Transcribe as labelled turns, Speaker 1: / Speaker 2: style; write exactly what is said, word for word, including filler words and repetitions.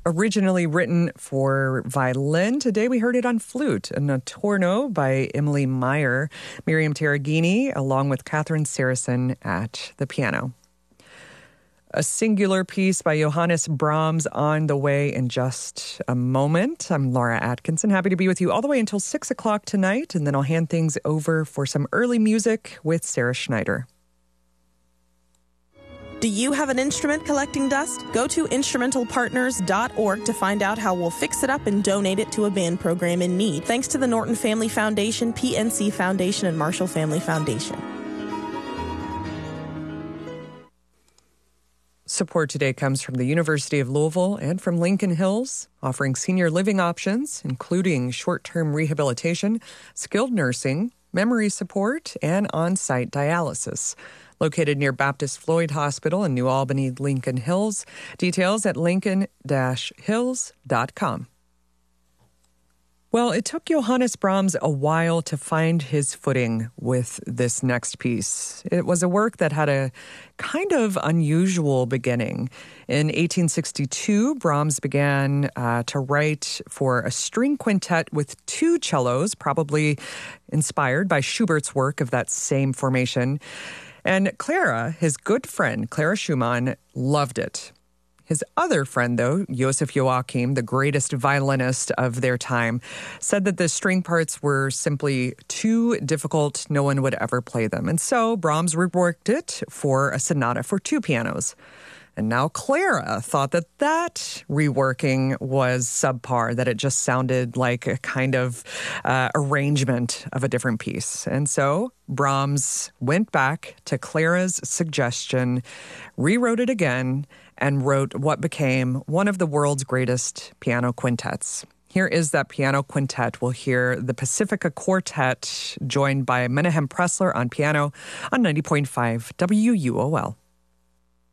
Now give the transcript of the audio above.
Speaker 1: Originally written for violin, today we heard it on flute, a Notturno by Emily Meyer, Miriam Terragini, along with Catherine Saracen at the piano. A singular piece by Johannes Brahms on the way in just a moment. I'm Laura Atkinson, happy to be with you all the way until six o'clock tonight, and then I'll hand things over for some early music with Sarah Schneider.
Speaker 2: Do you have an instrument collecting dust? Go to instrumental partners dot org to find out how we'll fix it up and donate it to a band program in need. Thanks to the Norton Family Foundation, P N C Foundation, and Marshall Family Foundation.
Speaker 1: Support today comes from the University of Louisville and from Lincoln Hills, offering senior living options, including short-term rehabilitation, skilled nursing, memory support, and on-site dialysis. Located near Baptist Floyd Hospital in New Albany, Lincoln Hills. Details at lincoln dash hills dot com. Well, it took Johannes Brahms a while to find his footing with this next piece. It was a work that had a kind of unusual beginning. In eighteen sixty-two, Brahms began uh, to write for a string quintet with two cellos, probably inspired by Schubert's work of that same formation. And Clara, his good friend, Clara Schumann, loved it. His other friend, though, Joseph Joachim, the greatest violinist of their time, said that the string parts were simply too difficult. No one would ever play them. And so Brahms reworked it for a sonata for two pianos. And now Clara thought that that reworking was subpar, that it just sounded like a kind of uh, arrangement of a different piece. And so Brahms went back to Clara's suggestion, rewrote it again, and wrote what became one of the world's greatest piano quintets. Here is that piano quintet. We'll hear the Pacifica Quartet joined by Menahem Pressler on piano on ninety point five W U O L.